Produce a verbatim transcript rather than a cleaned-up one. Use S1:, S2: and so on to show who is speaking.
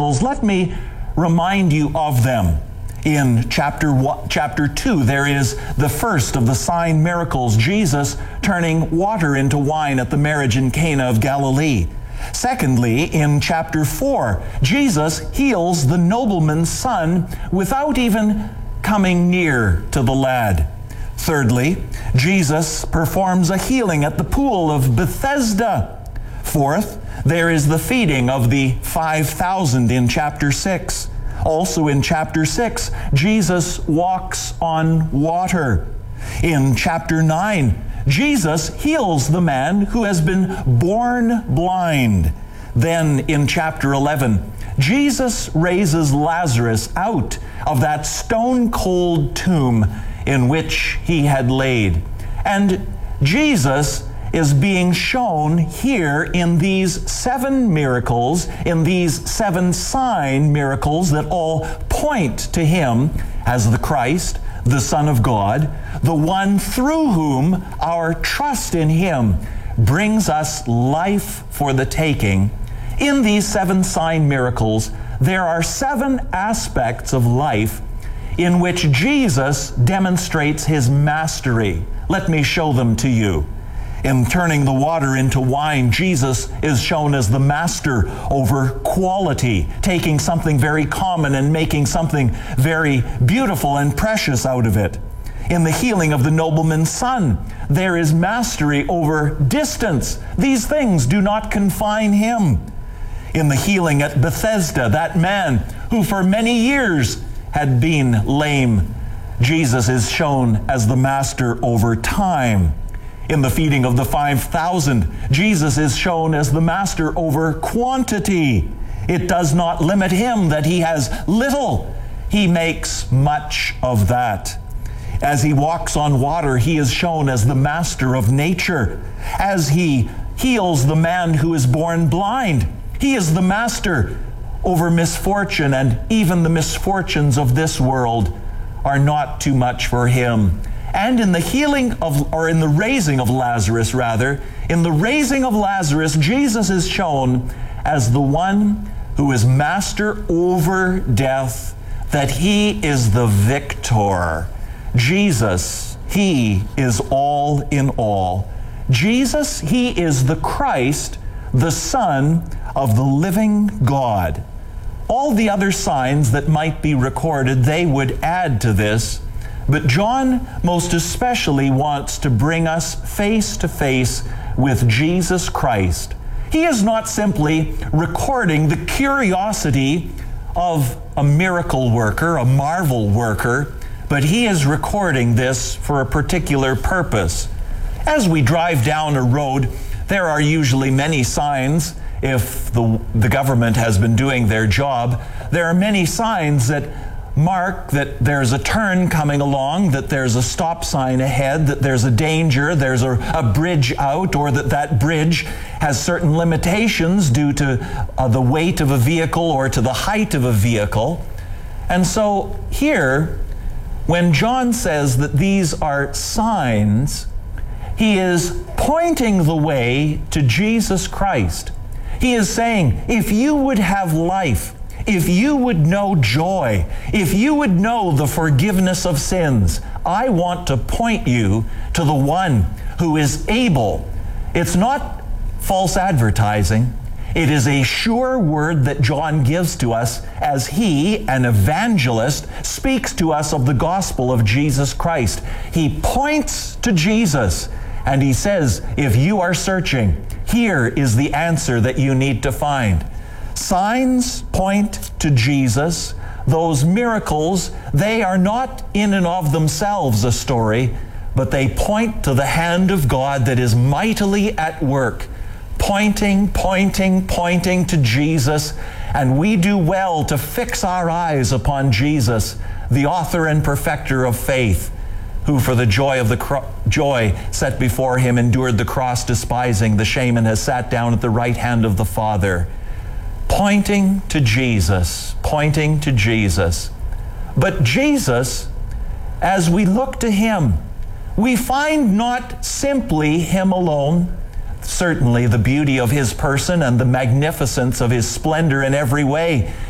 S1: miracles, let me remind you of them. In chapter one, chapter two, there is the first of the sign miracles, Jesus turning water into wine at the marriage in Cana of Galilee. Secondly, in chapter four, Jesus heals the nobleman's son without even coming near to the lad. Thirdly, Jesus performs a healing at the pool of Bethesda. Fourth, there is the feeding of the five thousand in chapter six. Also in chapter six, Jesus walks on water. In chapter nine, Jesus heals the man who has been born blind. Then in chapter eleven, Jesus raises Lazarus out of that stone-cold tomb in which he had laid. And Jesus is being shown here in these seven miracles, in these seven sign miracles that all point to him as the Christ, the Son of God, the one through whom our trust in him brings us life for the taking. In these seven sign miracles, there are seven aspects of life in which Jesus demonstrates his mastery. Let me show them to you. In turning the water into wine, Jesus is shown as the master over quality, taking something very common and making something very beautiful and precious out of it. In the healing of the nobleman's son, there is mastery over distance. These things do not confine him. In the healing at Bethesda, that man who for many years had been lame, Jesus is shown as the master over time. In the feeding of the five thousand, Jesus is shown as the master over quantity. It does not limit him that he has little. He makes much of that. As he walks on water, he is shown as the master of nature. As he heals the man who is born blind, he is the master over misfortune, and even the misfortunes of this world are not too much for him. And in the healing of, or in the raising of Lazarus, rather, in the raising of Lazarus, Jesus is shown as the one who is master over death, that he is the victor. Jesus, he is all in all. Jesus, he is the Christ, the Son of the living God. All the other signs that might be recorded, they would add to this. But John most especially wants to bring us face to face with Jesus Christ. He is not simply recording the curiosity of a miracle worker, a marvel worker, but he is recording this for a particular purpose. As we drive down a road, there are usually many signs. If the, the government has been doing their job, there are many signs that mark that there's a turn coming along, that there's a stop sign ahead, that there's a danger, there's a, a bridge out, or that that bridge has certain limitations due to uh, the weight of a vehicle or to the height of a vehicle. And so here, when John says that these are signs, he is pointing the way to Jesus Christ. He is saying, if you would have life, if you would know joy, if you would know the forgiveness of sins, I want to point you to the one who is able. It's not false advertising. It is a sure word that John gives to us as he, an evangelist, speaks to us of the gospel of Jesus Christ. He points to Jesus and he says, if you are searching, here is the answer that you need to find. Signs point to Jesus. Those miracles, they are not in and of themselves a story, but they point to the hand of God that is mightily at work, pointing, pointing, pointing to Jesus. And we do well to fix our eyes upon Jesus, the author and perfecter of faith, who for the joy of the cro- joy set before him endured the cross, despising the shame, and has sat down at the right hand of the Father. Pointing to Jesus, pointing to Jesus. But Jesus, as we look to him, we find not simply him alone, certainly the beauty of his person and the magnificence of his splendor in every way